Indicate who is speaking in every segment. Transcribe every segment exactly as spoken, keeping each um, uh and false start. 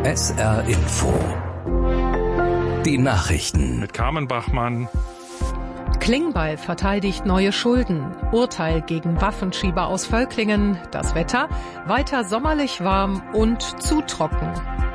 Speaker 1: S R Info. Die Nachrichten.
Speaker 2: Mit Carmen Bachmann.
Speaker 3: Klingbeil verteidigt neue Schulden. Urteil gegen Waffenschieber aus Völklingen. Das Wetter weiter sommerlich warm und zu trocken.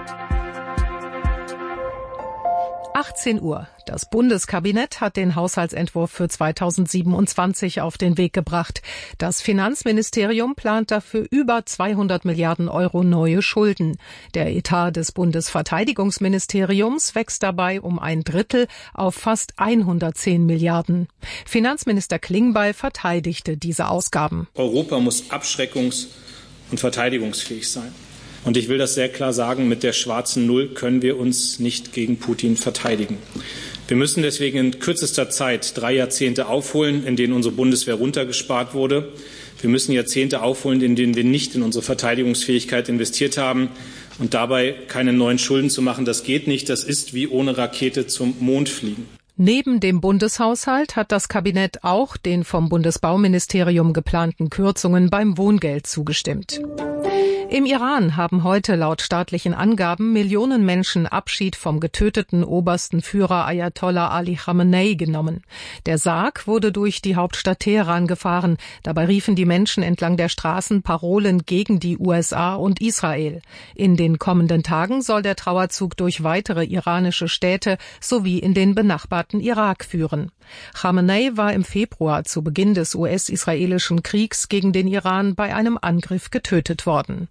Speaker 3: achtzehn Uhr. Das Bundeskabinett hat den Haushaltsentwurf für zweitausendsiebenundzwanzig auf den Weg gebracht. Das Finanzministerium plant dafür über zweihundert Milliarden Euro neue Schulden. Der Etat des Bundesverteidigungsministeriums wächst dabei um ein Drittel auf fast hundertzehn Milliarden. Finanzminister Klingbeil verteidigte diese Ausgaben.
Speaker 4: Europa muss abschreckungs- und verteidigungsfähig sein. Und ich will das sehr klar sagen, mit der schwarzen Null können wir uns nicht gegen Putin verteidigen. Wir müssen deswegen in kürzester Zeit drei Jahrzehnte aufholen, in denen unsere Bundeswehr runtergespart wurde. Wir müssen Jahrzehnte aufholen, in denen wir nicht in unsere Verteidigungsfähigkeit investiert haben. Und dabei keine neuen Schulden zu machen, das geht nicht. Das ist wie ohne Rakete zum Mond fliegen.
Speaker 3: Neben dem Bundeshaushalt hat das Kabinett auch den vom Bundesbauministerium geplanten Kürzungen beim Wohngeld zugestimmt. Im Iran haben heute laut staatlichen Angaben Millionen Menschen Abschied vom getöteten obersten Führer Ayatollah Ali Khamenei genommen. Der Sarg wurde durch die Hauptstadt Teheran gefahren. Dabei riefen die Menschen entlang der Straßen Parolen gegen die U S A und Israel. In den kommenden Tagen soll der Trauerzug durch weitere iranische Städte sowie in den benachbarten Irak führen. Khamenei war im Februar zu Beginn des U S-israelischen Kriegs gegen den Iran bei einem Angriff getötet worden.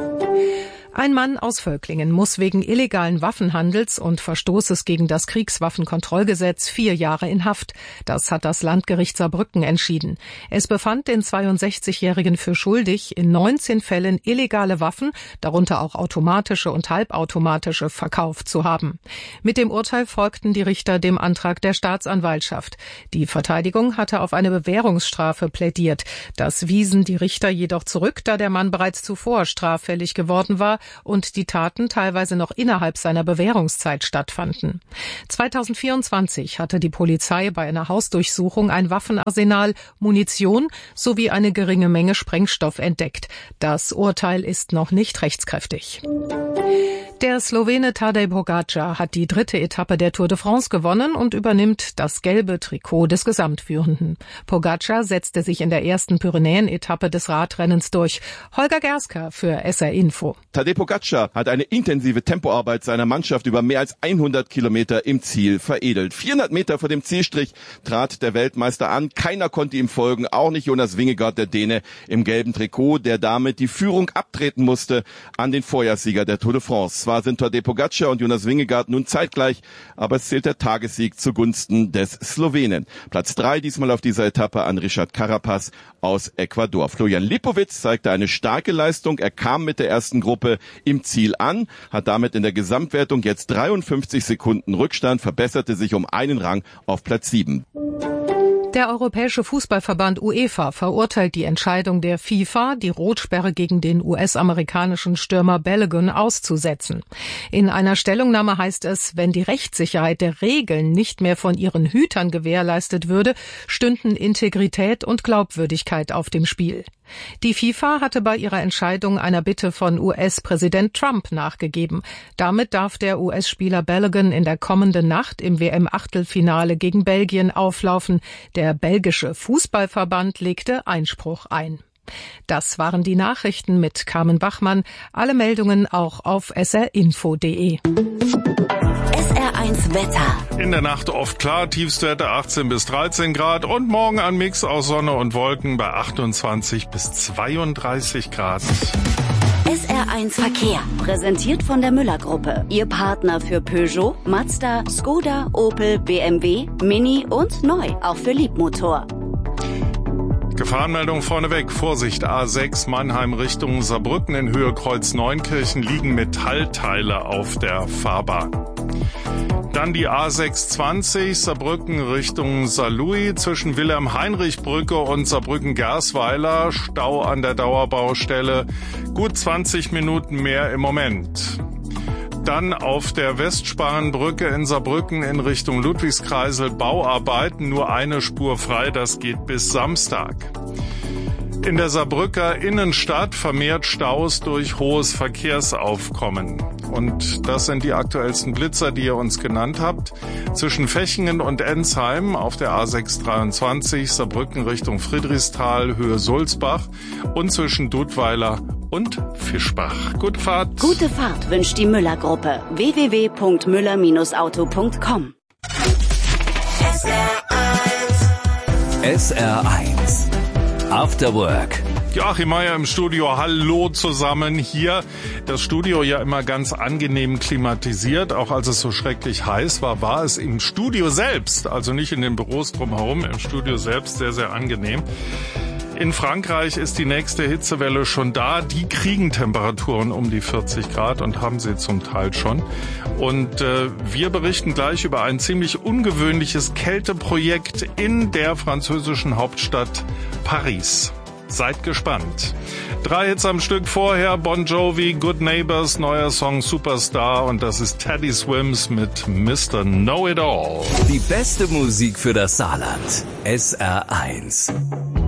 Speaker 3: Ein Mann aus Völklingen muss wegen illegalen Waffenhandels und Verstoßes gegen das Kriegswaffenkontrollgesetz vier Jahre in Haft. Das hat das Landgericht Saarbrücken entschieden. Es befand den zweiundsechzigjährigen für schuldig, in neunzehn Fällen illegale Waffen, darunter auch automatische und halbautomatische, verkauft zu haben. Mit dem Urteil folgten die Richter dem Antrag der Staatsanwaltschaft. Die Verteidigung hatte auf eine Bewährungsstrafe plädiert. Das wiesen die Richter jedoch zurück, da der Mann bereits zuvor straffällig geworden war und die Taten teilweise noch innerhalb seiner Bewährungszeit stattfanden. zweitausendvierundzwanzig hatte die Polizei bei einer Hausdurchsuchung ein Waffenarsenal, Munition sowie eine geringe Menge Sprengstoff entdeckt. Das Urteil ist noch nicht rechtskräftig. Der Slowene Tadej Pogačar hat die dritte Etappe der Tour de France gewonnen und übernimmt das gelbe Trikot des Gesamtführenden. Pogačar setzte sich in der ersten Pyrenäen-Etappe des Radrennens durch. Holger Gersker für S R Info.
Speaker 5: Tadej Pogačar hat eine intensive Tempoarbeit seiner Mannschaft über mehr als hundert Kilometer im Ziel veredelt. vierhundert Meter vor dem Zielstrich trat der Weltmeister an. Keiner konnte ihm folgen, auch nicht Jonas Vingegaard, der Däne im gelben Trikot, der damit die Führung abtreten musste an den Vorjahrssieger der Tour de France. Zwar sind Tadej Pogačar und Jonas Vingegaard nun zeitgleich, aber es zählt der Tagessieg zugunsten des Slowenen. Platz drei diesmal auf dieser Etappe an Richard Carapaz aus Ecuador. Florian Lipowitz zeigte eine starke Leistung. Er kam mit der ersten Gruppe im Ziel an, hat damit in der Gesamtwertung jetzt dreiundfünfzig Sekunden Rückstand, verbesserte sich um einen Rang auf Platz sieben.
Speaker 3: Der Europäische Fußballverband UEFA verurteilt die Entscheidung der FIFA, die Rotsperre gegen den U S-amerikanischen Stürmer Balogun auszusetzen. In einer Stellungnahme heißt es, wenn die Rechtssicherheit der Regeln nicht mehr von ihren Hütern gewährleistet würde, stünden Integrität und Glaubwürdigkeit auf dem Spiel. Die FIFA hatte bei ihrer Entscheidung einer Bitte von U S-Präsident Trump nachgegeben. Damit darf der U S-Spieler Balogun in der kommenden Nacht im W M-Achtelfinale gegen Belgien auflaufen. Der belgische Fußballverband legte Einspruch ein. Das waren die Nachrichten mit Carmen Bachmann. Alle Meldungen auch auf s r info punkt d e.
Speaker 6: S R eins Wetter.
Speaker 2: In der Nacht oft klar, Tiefstwerte achtzehn bis dreizehn Grad und morgen ein Mix aus Sonne und Wolken bei achtundzwanzig bis zweiunddreißig Grad.
Speaker 6: S R eins Verkehr, präsentiert von der Müller-Gruppe. Ihr Partner für Peugeot, Mazda, Skoda, Opel, B M W, Mini und neu, auch für Liebmotor.
Speaker 2: Gefahrenmeldung vorneweg. Vorsicht, A sechs Mannheim Richtung Saarbrücken in Höhe Kreuz Neunkirchen liegen Metallteile auf der Fahrbahn. Dann die A sechshundertzwanzig Saarbrücken Richtung Saarlouis zwischen Wilhelm-Heinrich-Brücke und Saarbrücken-Gersweiler. Stau an der Dauerbaustelle. Gut zwanzig Minuten mehr im Moment. Dann auf der Westsparrenbrücke in Saarbrücken in Richtung Ludwigskreisel Bauarbeiten. Nur eine Spur frei, das geht bis Samstag. In der Saarbrücker Innenstadt vermehrt Staus durch hohes Verkehrsaufkommen. Und das sind die aktuellsten Blitzer, die ihr uns genannt habt. Zwischen Fechingen und Ensheim auf der A sechs dreiundzwanzig, Saarbrücken Richtung Friedrichsthal, Höhe Sulzbach und zwischen Dudweiler und Fischbach. Gute Fahrt.
Speaker 6: Gute Fahrt wünscht die Müller-Gruppe. w w w punkt müller Auto punkt com.
Speaker 1: S R eins After Work.
Speaker 2: Joachim Meier im Studio, hallo zusammen hier. Das Studio ja immer ganz angenehm klimatisiert, auch als es so schrecklich heiß war, war es im Studio selbst, also nicht in den Büros drumherum, im Studio selbst sehr, sehr angenehm. In Frankreich ist die nächste Hitzewelle schon da. Die kriegen Temperaturen um die vierzig Grad und haben sie zum Teil schon. Und äh, wir berichten gleich über ein ziemlich ungewöhnliches Kälteprojekt in der französischen Hauptstadt Paris. Seid gespannt. Drei Hits am Stück vorher, Bon Jovi, Good Neighbors, neuer Song Superstar und das ist Teddy Swims mit Mister Know-It-All.
Speaker 1: Die beste Musik für das Saarland. S R eins.